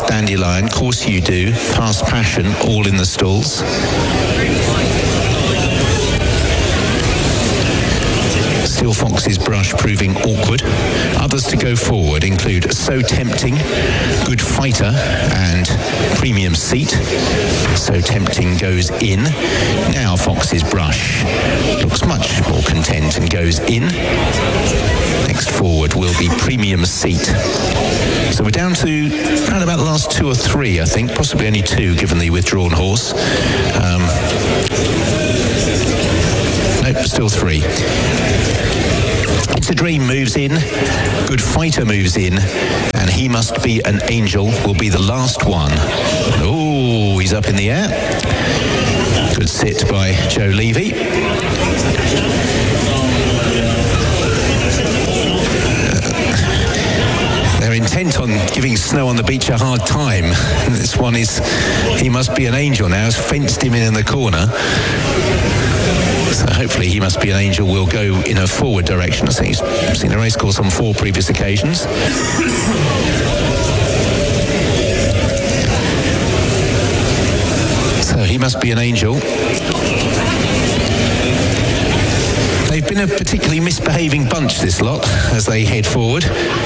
Last Dandelion, Course You Do, Past Passion, all in the stalls. Still Fox's Brush proving awkward. Others to go forward include So Tempting, Good Fighter and Premium Seat. So Tempting goes in. Now Fox's Brush looks much more content and goes in. Next forward will be Premium Seat. So we're down to around about the last 2 or 3, I think, possibly only 2 given the withdrawn horse. Nope, still 3. It's a Dream moves in, Good Fighter moves in, and He Must Be an Angel will be the last one. Oh, he's up in the air. Good sit by Joe Levy. They're intent on giving Snow on the Beach a hard time. This one is He Must Be an Angel now, has fenced him in the corner. So hopefully He Must Be an Angel will go in a forward direction. I think he's seen a racecourse on 4 previous occasions. So He Must Be an Angel. They've been a particularly misbehaving bunch, this lot, as they head forward.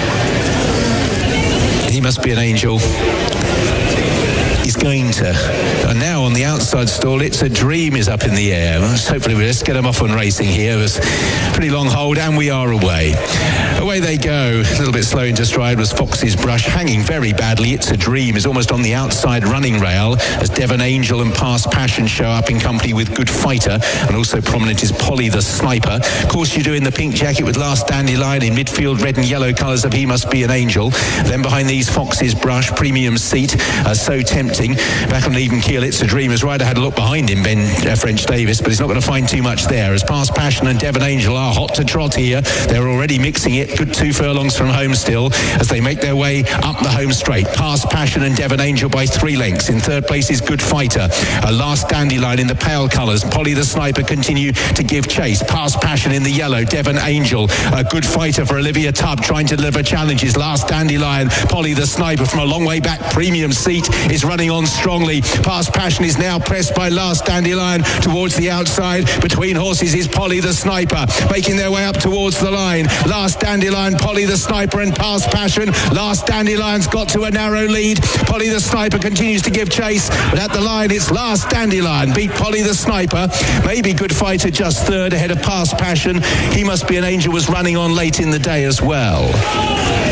He Must Be an Angel. He's going to. And now on the outside stall, It's a Dream is up in the air. Hopefully we'll just get them off on racing here. It was a pretty long hold, and we are away. Away they go. A little bit slow into stride was Fox's Brush, hanging very badly. It's a Dream is almost on the outside running rail as Devon Angel and Past Passion show up in company with Good Fighter, and also prominent is Polly the Sniper. Of course, you do in the pink jacket with Last Dandelion in midfield, red and yellow colours of He Must Be an Angel. Then behind these, Fox's Brush, Premium Seat, So Tempting. Back on an even keel, It's a Dream. As Ryder had a look behind him, Ben French Davis, but he's not going to find too much there. As Past Passion and Devon Angel are hot to trot here. They're already mixing it. Good 2 furlongs from home still as they make their way up the home straight. Past Passion and Devon Angel by 3 lengths. In third place is Good Fighter. Last Dandelion in the pale colours. Polly the Sniper continue to give chase. Past Passion in the yellow. Devon Angel. A Good Fighter for Olivia Tubb trying to deliver challenges. Last Dandelion. Polly the Sniper from a long way back. Premium Seat is running on strongly. Past Passion is now pressed by Last Dandelion towards the outside. Between horses is Polly the Sniper making their way up towards the line. Last Dandelion, Polly the Sniper and Past Passion. Last Dandelion's got to a narrow lead. Polly the Sniper continues to give chase, but at the line it's Last Dandelion beat Polly the Sniper. Maybe Good Fighter just third ahead of Past Passion. He Must Be an Angel was running on late in the day as well.